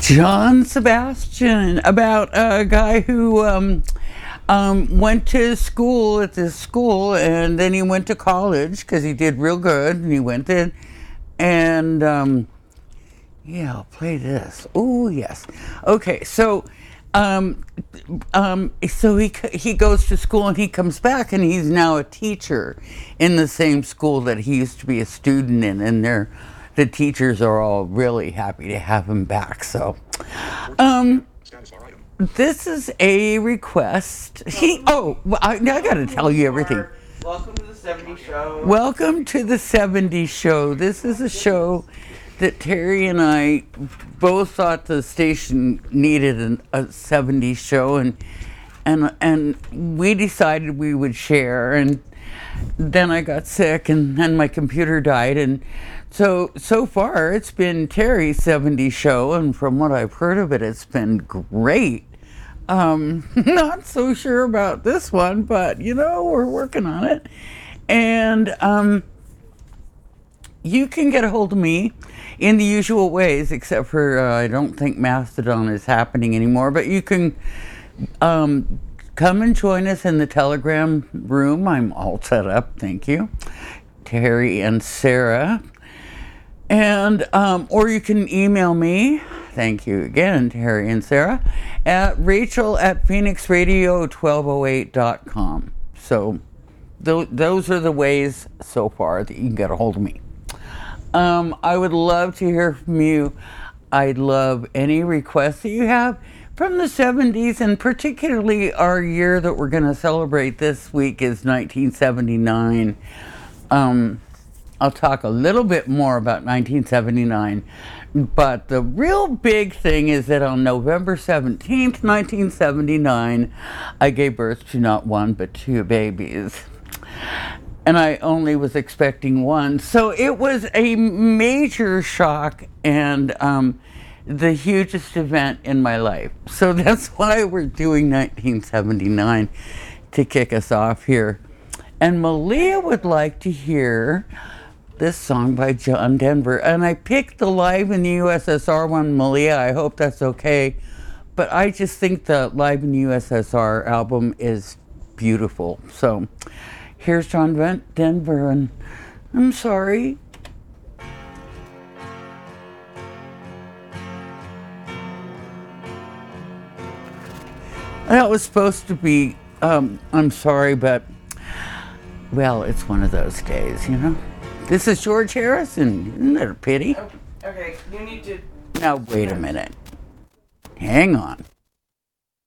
John Sebastian, about a guy who went to school at this school, and then he went to college because he did real good, and he went in, and yeah, I'll play this. Oh yes, okay. So, so he goes to school and he comes back, and he's now a teacher in the same school that he used to be a student in, and the teachers are all really happy to have him back. So, this is a request. I got to tell you everything. Welcome to the 70s Show. Welcome to the 70s Show. This is a show that Terry and I both thought the station needed a 70s show, and we decided we would share. And then I got sick, and then my computer died, and so far it's been Terry's 70s show, and from what I've heard of it, it's been great. Not so sure about this one, but we're working on it. And you can get a hold of me in the usual ways, except for I don't think Mastodon is happening anymore, but you can come and join us in the Telegram room. I'm all set up, thank you, Terry and Sarah. And or you can email me, thank you again, Terry and Sarah, at rachel@phoenixradio1208.com. So those are the ways so far that you can get a hold of me. I would love to hear from you. I'd love any requests that you have from the 70s, and particularly our year that we're going to celebrate this week is 1979. I'll talk a little bit more about 1979, but the real big thing is that on November 17th, 1979, I gave birth to not one, but two babies. And I only was expecting one. So it was a major shock and the hugest event in my life. So that's why we're doing 1979 to kick us off here. And Malia would like to hear this song by John Denver. And I picked the Live in the USSR one, Malia. I hope that's okay. But I just think the Live in the USSR album is beautiful. So here's John Denver, and I'm sorry. That was supposed to be, I'm sorry, but, well, it's one of those days, This is George Harrison. Isn't that a pity? Okay, you need to... Now, wait a minute. Hang on.